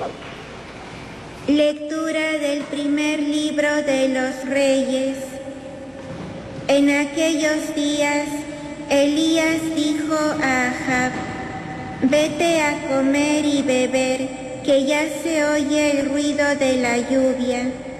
Lectura del primer libro de los Reyes. En aquellos días, Elías dijo a Ahab: «Vete a comer y beber, que ya se oye el ruido de la lluvia».